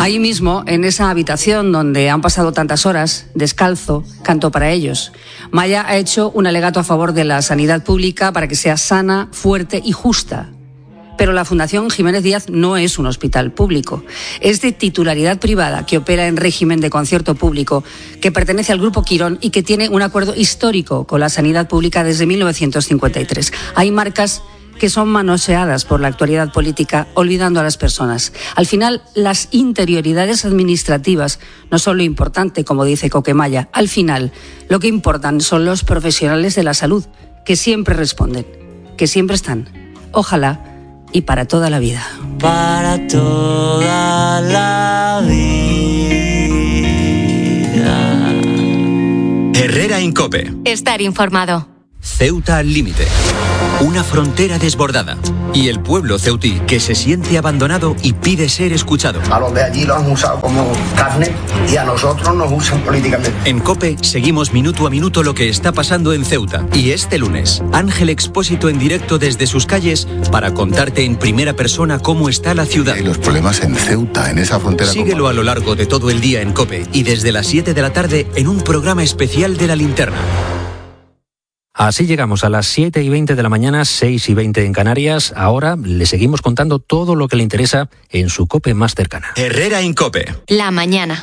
Ahí mismo, en esa habitación donde han pasado tantas horas, descalzo, canto para ellos. Maya ha hecho un alegato a favor de la sanidad pública para que sea sana, fuerte y justa. Pero la Fundación Jiménez Díaz no es un hospital público. Es de titularidad privada que opera en régimen de concierto público, que pertenece al Grupo Quirón y que tiene un acuerdo histórico con la sanidad pública desde 1953. Hay marcas que son manoseadas por la actualidad política, olvidando a las personas. Al final, las interioridades administrativas no son lo importante, como dice Coquemaya. Al final, lo que importan son los profesionales de la salud, que siempre responden, que siempre están. Ojalá y para toda la vida. Para toda la vida. Herrera en COPE. Estar informado. Ceuta al límite. Una frontera desbordada. Y el pueblo ceutí que se siente abandonado y pide ser escuchado. A los de allí los han usado como carne y a nosotros nos usan políticamente. En COPE seguimos minuto a minuto lo que está pasando en Ceuta. Y este lunes, Ángel Expósito en directo desde sus calles para contarte en primera persona cómo está la ciudad. Y los problemas en Ceuta, en esa frontera. Síguelo a lo largo de todo el día en COPE y desde las 7 de la tarde en un programa especial de La Linterna. Así llegamos a las 7:20 de la mañana, 6:20 en Canarias. Ahora le seguimos contando todo lo que le interesa en su COPE más cercana. Herrera en COPE. La mañana.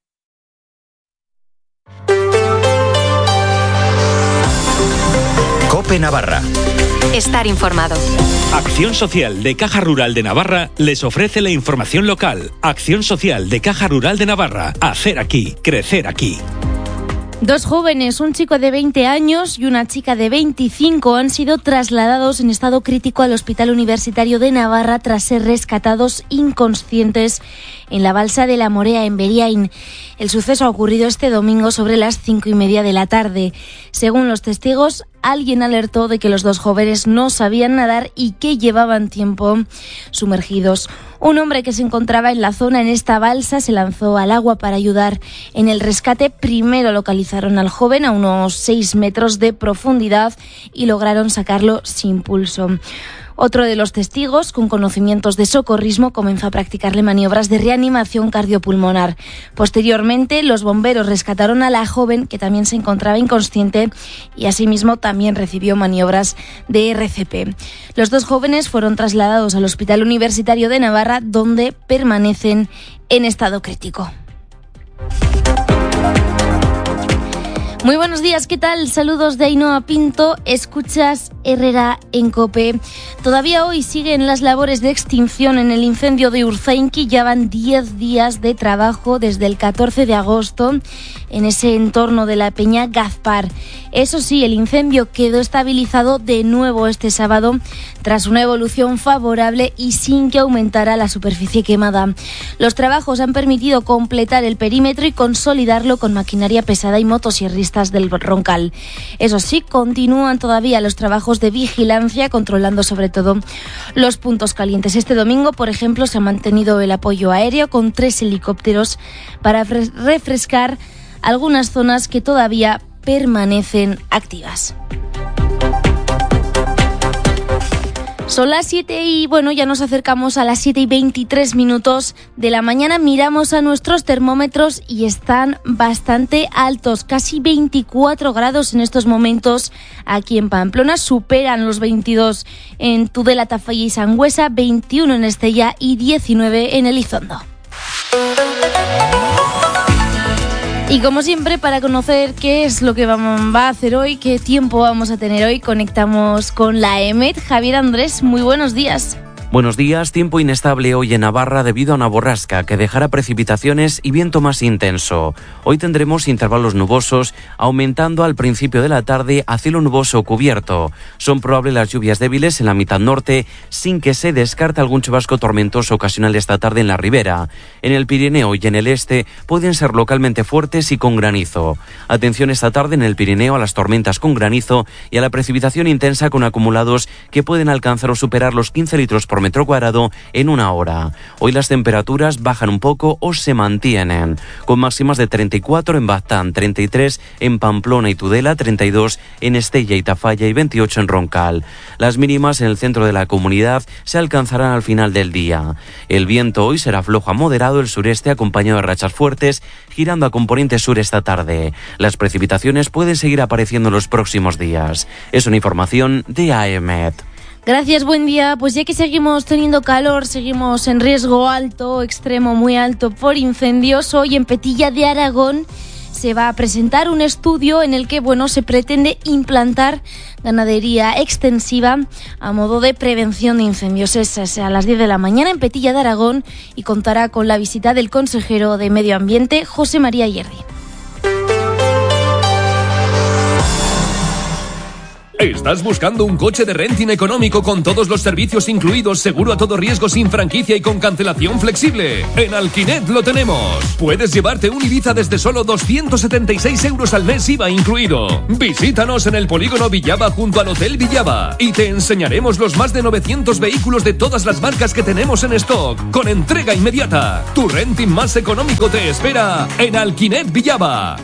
COPE Navarra. Estar informado. Acción Social de Caja Rural de Navarra les ofrece la información local. Acción Social de Caja Rural de Navarra. Hacer aquí, crecer aquí. Dos jóvenes, un chico de 20 años y una chica de 25, han sido trasladados en estado crítico al Hospital Universitario de Navarra tras ser rescatados inconscientes en la balsa de la Morea, en Beriain. El suceso ha ocurrido este domingo sobre las 5:30 de la tarde. Según los testigos, alguien alertó de que los dos jóvenes no sabían nadar y que llevaban tiempo sumergidos. Un hombre que se encontraba en la zona en esta balsa se lanzó al agua para ayudar en el rescate. Primero localizaron al joven a unos 6 metros de profundidad y lograron sacarlo sin pulso. Otro de los testigos, con conocimientos de socorrismo, comenzó a practicarle maniobras de reanimación cardiopulmonar. Posteriormente, los bomberos rescataron a la joven, que también se encontraba inconsciente, y asimismo también recibió maniobras de RCP. Los dos jóvenes fueron trasladados al Hospital Universitario de Navarra, donde permanecen en estado crítico. Muy buenos días, ¿qué tal? Saludos de Ainhoa Pinto, escuchas Herrera en COPE. Todavía hoy siguen las labores de extinción en el incendio de Urzainki. Ya van 10 días de trabajo desde el 14 de agosto en ese entorno de la Peña Gazpar. Eso sí, el incendio quedó estabilizado de nuevo este sábado tras una evolución favorable y sin que aumentara la superficie quemada. Los trabajos han permitido completar el perímetro y consolidarlo con maquinaria pesada y motosierristas del Roncal. Eso sí, continúan todavía los trabajos de vigilancia, controlando sobre todo los puntos calientes. Este domingo, por ejemplo, se ha mantenido el apoyo aéreo con 3 helicópteros para refrescar algunas zonas que todavía permanecen activas. Son las 7 y ya nos acercamos a las 7:23 de la mañana. Miramos a nuestros termómetros y están bastante altos, casi 24 grados en estos momentos aquí en Pamplona. Superan los 22 en Tudela, Tafalla y Sangüesa, 21 en Estella y 19 en Elizondo. Y como siempre, para conocer qué es lo que va a hacer hoy, qué tiempo vamos a tener hoy, conectamos con la EMET. Javier Andrés, muy buenos días. Buenos días. Tiempo inestable hoy en Navarra debido a una borrasca que dejará precipitaciones y viento más intenso. Hoy tendremos intervalos nubosos, aumentando al principio de la tarde a cielo nuboso cubierto. Son probables las lluvias débiles en la mitad norte, sin que se descarte algún chubasco tormentoso ocasional esta tarde en la ribera. En el Pirineo y en el este pueden ser localmente fuertes y con granizo. Atención esta tarde en el Pirineo a las tormentas con granizo y a la precipitación intensa con acumulados que pueden alcanzar o superar los 15 litros por metro cuadrado en una hora. Hoy las temperaturas bajan un poco o se mantienen, con máximas de 34 en Baztán, 33 en Pamplona y Tudela, 32 en Estella y Tafalla y 28 en Roncal. Las mínimas en el centro de la comunidad se alcanzarán al final del día. El viento hoy será flojo a moderado el sureste, acompañado de rachas fuertes, girando a componente sur esta tarde. Las precipitaciones pueden seguir apareciendo en los próximos días. Es una información de AEMET. Gracias, buen día. Pues ya que seguimos teniendo calor, seguimos en riesgo alto, extremo muy alto por incendios, hoy en Petilla de Aragón se va a presentar un estudio en el que, se pretende implantar ganadería extensiva a modo de prevención de incendios. Es a las 10 de la mañana en Petilla de Aragón y contará con la visita del consejero de Medio Ambiente, José María Yerdi. ¿Estás buscando un coche de renting económico con todos los servicios incluidos, seguro a todo riesgo, sin franquicia y con cancelación flexible? En Alquinet lo tenemos. Puedes llevarte un Ibiza desde solo 276 euros al mes, IVA incluido. Visítanos en el polígono Villaba junto al Hotel Villaba y te enseñaremos los más de 900 vehículos de todas las marcas que tenemos en stock, con entrega inmediata. Tu renting más económico te espera en Alquinet Villaba.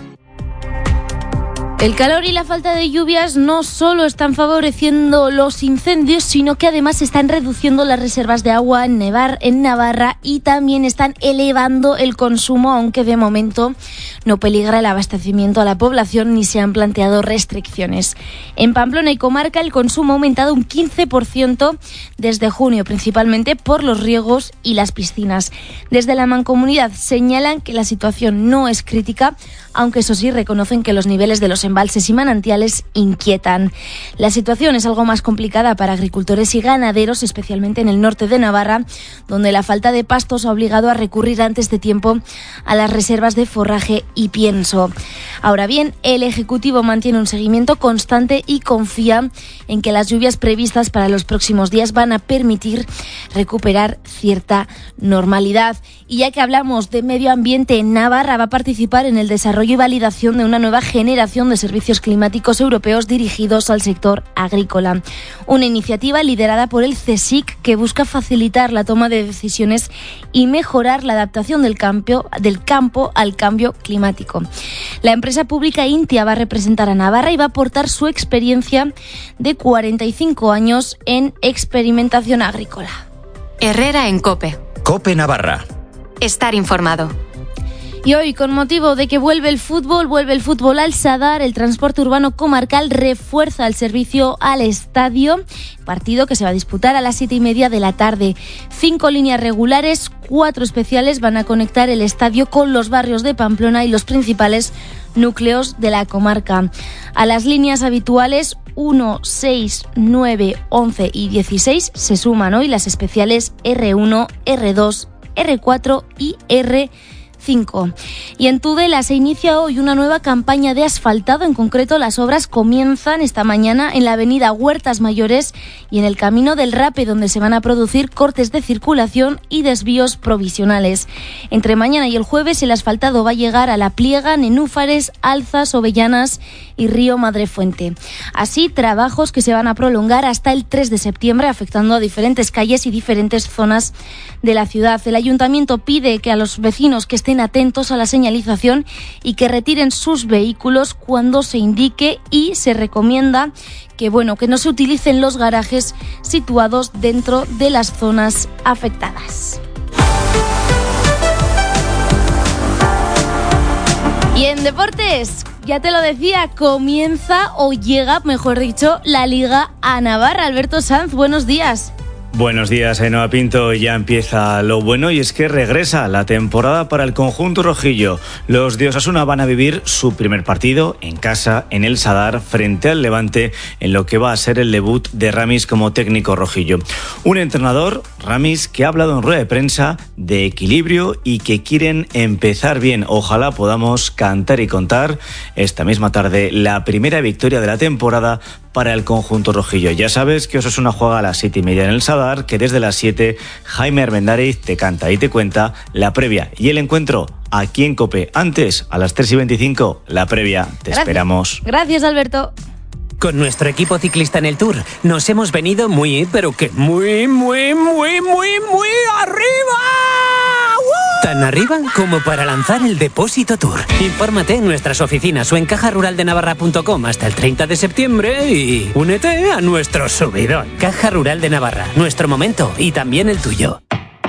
El calor y la falta de lluvias no solo están favoreciendo los incendios, sino que además están reduciendo las reservas de agua en Navarra y también están elevando el consumo, aunque de momento no peligra el abastecimiento a la población ni se han planteado restricciones. En Pamplona y comarca el consumo ha aumentado un 15% desde junio, principalmente por los riegos y las piscinas. Desde la Mancomunidad señalan que la situación no es crítica, aunque eso sí reconocen que los niveles de los embalses y manantiales inquietan. La situación es algo más complicada para agricultores y ganaderos, especialmente en el norte de Navarra, donde la falta de pastos ha obligado a recurrir antes de tiempo a las reservas de forraje y pienso. Ahora bien, el Ejecutivo mantiene un seguimiento constante y confía en que las lluvias previstas para los próximos días van a permitir recuperar cierta normalidad. Y ya que hablamos de medio ambiente, Navarra va a participar en el desarrollo y validación de una nueva generación de servicios climáticos europeos dirigidos al sector agrícola. Una iniciativa liderada por el CSIC que busca facilitar la toma de decisiones y mejorar la adaptación del campo al cambio climático. La empresa pública Intia va a representar a Navarra y va a aportar su experiencia de 45 años en experimentación agrícola. Herrera en COPE. COPE Navarra. Estar informado. Y hoy, con motivo de que vuelve el fútbol al Sadar, el transporte urbano comarcal refuerza el servicio al estadio, partido que se va a disputar a las 7:30 de la tarde. 5 líneas regulares, 4 especiales van a conectar el estadio con los barrios de Pamplona y los principales núcleos de la comarca. A las líneas habituales 1, 6, 9, 11 y 16 se suman hoy las especiales R1, R2, R4 y R5. Y en Tudela se inicia hoy una nueva campaña de asfaltado. En concreto, las obras comienzan esta mañana en la avenida Huertas Mayores y en el Camino del Rape, donde se van a producir cortes de circulación y desvíos provisionales. Entre mañana y el jueves el asfaltado va a llegar a La Pliega, Nenúfares, Alzas, Ovellanas y Río Madrefuente. Así, trabajos que se van a prolongar hasta el 3 de septiembre, afectando a diferentes calles y diferentes zonas de la ciudad. El ayuntamiento pide que a los vecinos que estén atentos a la señalización y que retiren sus vehículos cuando se indique, y se recomienda que no se utilicen los garajes situados dentro de las zonas afectadas. Y en deportes, ya te lo decía, comienza o llega, mejor dicho, la Liga a Navarra. Alberto Sanz, buenos días. Buenos días, Ainhoa Pinto. Ya empieza lo bueno y es que regresa la temporada para el conjunto rojillo. Los de Osasuna van a vivir su primer partido en casa, en el Sadar, frente al Levante, en lo que va a ser el debut de Ramis como técnico rojillo. Un entrenador, Ramis, que ha hablado en rueda de prensa de equilibrio y que quieren empezar bien. Ojalá podamos cantar y contar esta misma tarde la primera victoria de la temporada para el conjunto rojillo. Ya sabes que Osasuna juega a las 7:30 en el Sadar, que desde las 7 Jaime Armendáriz te canta y te cuenta la previa y el encuentro aquí en COPE. Antes, a las 3:25, la previa. Te esperamos. Gracias, Alberto. con nuestro equipo ciclista en el Tour. Nos hemos venido muy, pero que muy arriba. Tan arriba como para lanzar el Depósito Tour. Infórmate en nuestras oficinas o en cajaruraldenavarra.com hasta el 30 de septiembre y únete a nuestro subidón. Caja Rural de Navarra, nuestro momento y también el tuyo.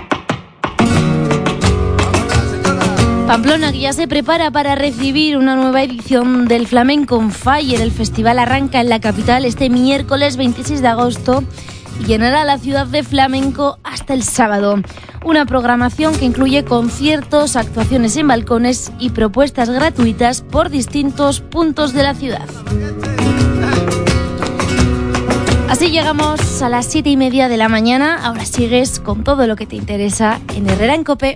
Pamplona, que ya se prepara para recibir una nueva edición del Flamenco on Fire. El festival arranca en la capital este miércoles 26 de agosto y llenará la ciudad de flamenco hasta el sábado. Una programación que incluye conciertos, actuaciones en balcones y propuestas gratuitas por distintos puntos de la ciudad. Así llegamos a las 7:30 de la mañana. Ahora sigues con todo lo que te interesa en Herrera en COPE.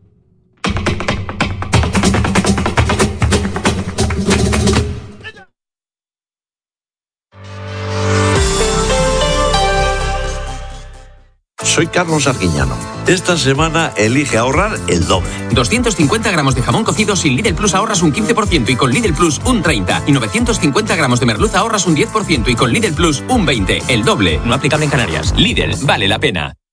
Soy Carlos Arguiñano. Esta semana elige ahorrar el doble. 250 gramos de jamón cocido sin Lidl Plus ahorras un 15% y con Lidl Plus un 30%. Y 950 gramos de merluza ahorras un 10% y con Lidl Plus un 20%. El doble. No aplicable en Canarias. Lidl, vale la pena.